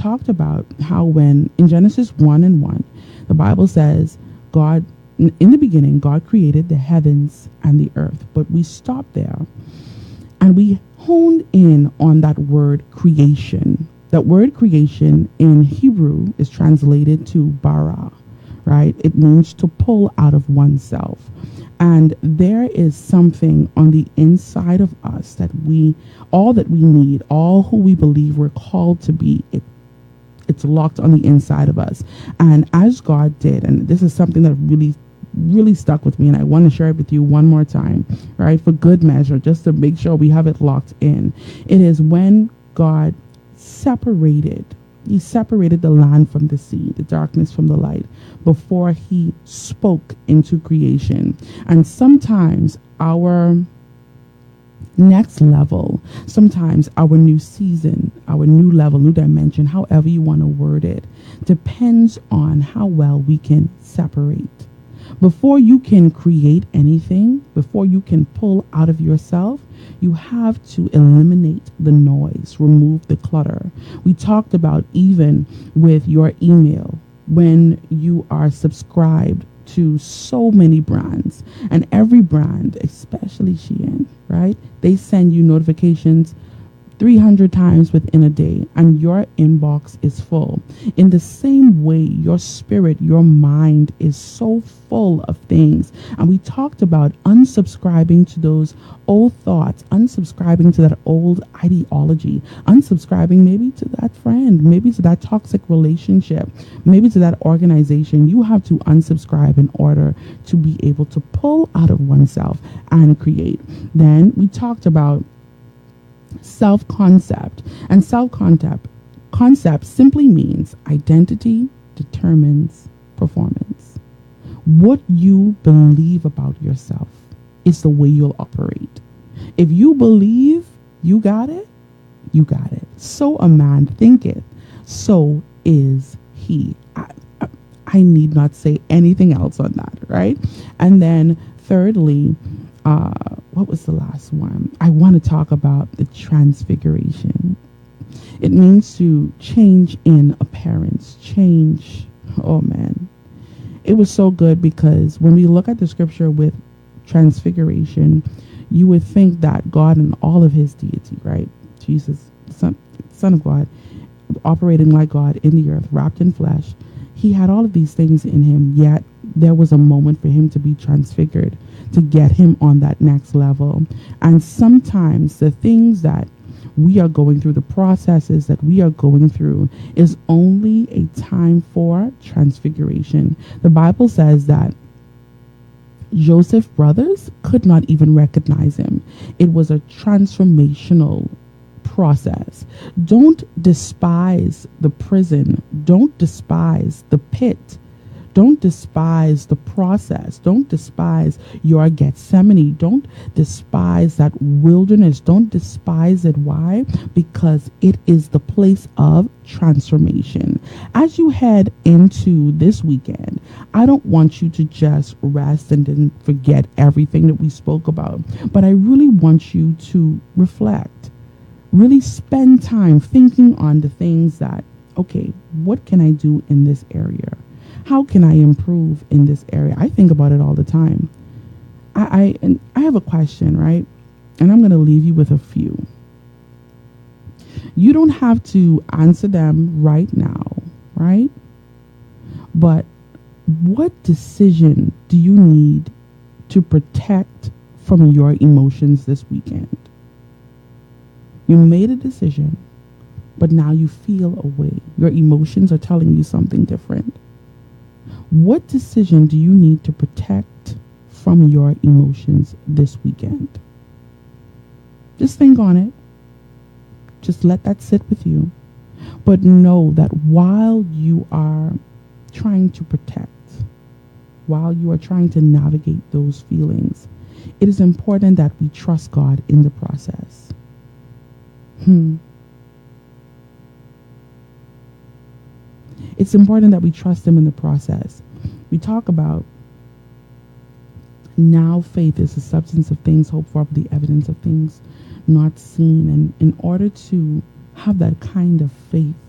talked about how when in Genesis 1 and 1, the Bible says, God, in the beginning, God created the heavens and the earth. But we stopped there and we honed in on that word creation. That word creation in Hebrew is translated to bara, right? It means to pull out of oneself. And there is something on the inside of us that all that we need, all who we believe we're called to be, it's locked on the inside of us. And as God did, and this is something that really stuck with me, and I want to share it with you one more time, right? For good measure, just to make sure we have it locked in. It is when God He separated the land from the sea, the darkness from the light, before he spoke into creation. And sometimes our next level, sometimes our new season, our new level, new dimension, however you want to word it, depends on how well we can separate. Before you can create anything, before you can pull out of yourself, you have to eliminate the noise, remove the clutter. We talked about even with your email, when you are subscribed to so many brands, and every brand, especially Shein, right? They send you notifications 300 times within a day, and your inbox is full. In the same way, your spirit, your mind is so full of things. And we talked about unsubscribing to those old thoughts, unsubscribing to that old ideology, unsubscribing maybe to that friend, maybe to that toxic relationship, maybe to that organization. You have to unsubscribe in order to be able to pull out of oneself and create. Then we talked about self-concept, and concept simply means identity determines performance. What you believe about yourself is the way you'll operate. If you believe you got it, you got it. So a man thinketh, so is he. I need not say anything else on that, right? And then thirdly, what was the last one? I want to talk about the transfiguration. It means to change in appearance, change. Oh man. It was so good because when we look at the scripture with transfiguration, you would think that God in all of his deity, right? Jesus, Son of God, operating like God in the earth, wrapped in flesh. He had all of these things in him, yet there was a moment for him to be transfigured, to get him on that next level. And sometimes the things that we are going through, the processes that we are going through, is only a time for transfiguration. The Bible says that Joseph's brothers could not even recognize him. It was a transformational process. Don't despise the prison. Don't despise the pit. Don't despise the process. Don't despise your Gethsemane. Don't despise that wilderness. Don't despise it. Why? Because it is the place of transformation. As you head into this weekend, I don't want you to just rest and then forget everything that we spoke about, but I really want you to reflect. Really spend time thinking on the things that, okay, what can I do in this area? How can I improve in this area? I think about it all the time. I have a question, right? And I'm going to leave you with a few. You don't have to answer them right now, right? But what decision do you need to protect from your emotions this weekend? You made a decision, but now you feel a way. Your emotions are telling you something different. What decision do you need to protect from your emotions this weekend? Just think on it. Just let that sit with you. But know that while you are trying to protect, while you are trying to navigate those feelings, it is important that we trust God in the process. It's important that we trust him in the process. We talk about now faith is the substance of things hoped for, the evidence of things not seen. And in order to have that kind of faith